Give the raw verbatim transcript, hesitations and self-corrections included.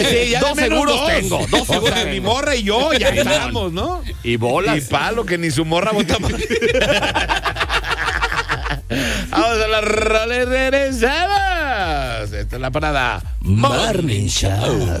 Sí, ya dos seguros dos. tengo. Dos O seguros sea, tengo. mi morra y yo ya estamos, ¿no? Y bolas. Y palo, que ni su morra vota más. Vamos a la rola y regresamos. Esta es la parada Morning Show.